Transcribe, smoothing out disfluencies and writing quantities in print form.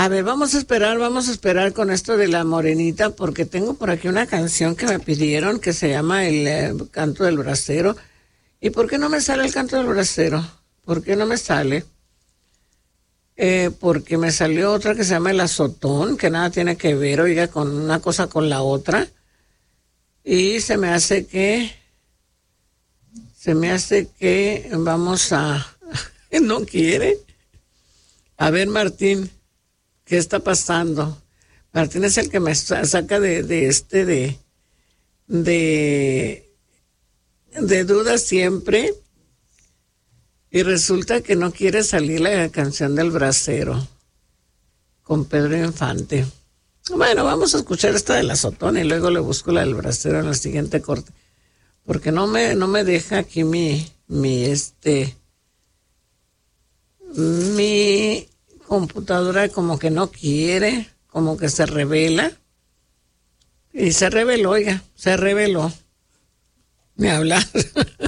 A ver, vamos a esperar con esto de la morenita, porque tengo por aquí una canción que me pidieron que se llama el Canto del Bracero. ¿Y por qué no me sale el Canto del Bracero? ¿Por qué no me sale? Porque me salió otra que se llama El Azotón, que nada tiene que ver, oiga, con una cosa con la otra. Y se me hace que vamos a... ¿No quiere? A ver, Martín, ¿qué está pasando? Martín es el que me saca de dudas siempre. Y resulta que no quiere salir la canción del Bracero con Pedro Infante. Bueno, vamos a escuchar esta del Azotón y luego le busco la del Bracero en el siguiente corte. Porque no me deja aquí mi computadora como que no quiere, como que se revela. Y se reveló, oiga, se reveló. Me habla.